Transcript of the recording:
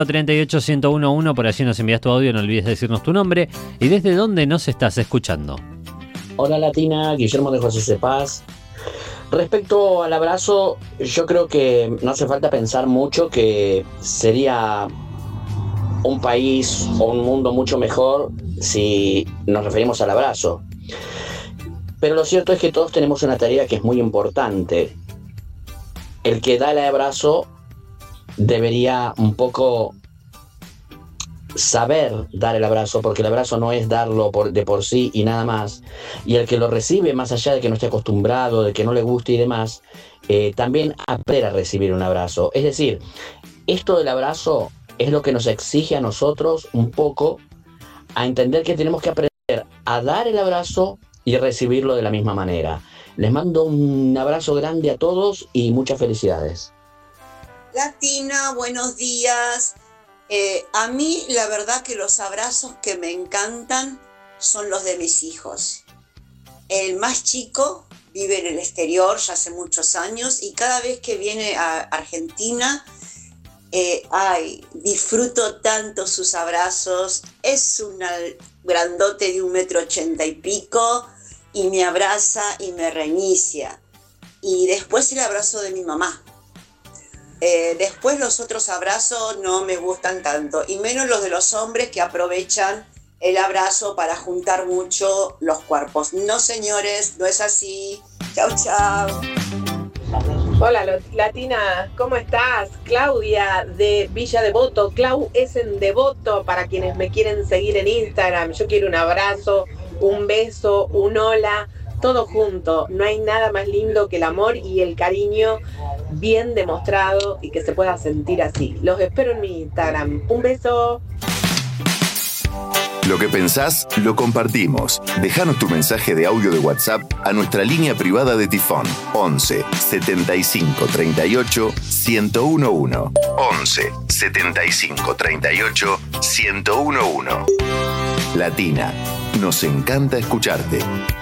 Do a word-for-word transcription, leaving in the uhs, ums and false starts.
treinta y ocho, ciento uno, por allí nos envías tu audio, no olvides decirnos tu nombre y desde dónde nos estás escuchando. Hola Latina, Guillermo de José Cepaz. Respecto al abrazo, yo creo que no hace falta pensar mucho, que sería un país o un mundo mucho mejor si nos referimos al abrazo. Pero lo cierto es que todos tenemos una tarea que es muy importante. El que da el abrazo debería un poco saber dar el abrazo, porque el abrazo no es darlo por, de por sí y nada más. Y el que lo recibe, más allá de que no esté acostumbrado, de que no le guste y demás, eh, también aprender a recibir un abrazo. Es decir, esto del abrazo es lo que nos exige a nosotros un poco a entender que tenemos que aprender a dar el abrazo y recibirlo de la misma manera. Les mando un abrazo grande a todos y muchas felicidades. Latina, buenos días. Eh, a mí la verdad que los abrazos que me encantan son los de mis hijos. El más chico vive en el exterior ya hace muchos años y cada vez que viene a Argentina, eh, ay, disfruto tanto sus abrazos. Es un grandote de un metro ochenta y pico y me abraza y me reinicia. Y después el abrazo de mi mamá. Eh, después los otros abrazos no me gustan tanto, y menos los de los hombres que aprovechan el abrazo para juntar mucho los cuerpos. No, señores, no es así. Chau, chau. Hola Latina, ¿cómo estás? Claudia de Villa Devoto. Clau es en Devoto para quienes me quieren seguir en Instagram. Yo quiero un abrazo, un beso, un hola, todo junto. No hay nada más lindo que el amor y el cariño bien demostrado y que se pueda sentir así. Los espero en mi Instagram. Un beso. Lo que pensás, lo compartimos. Déjanos tu mensaje de audio de WhatsApp a nuestra línea privada de Tifón. once, setenta y cinco, treinta y ocho, ciento uno. once, setenta y cinco, treinta y ocho, ciento uno. Latina, nos encanta escucharte.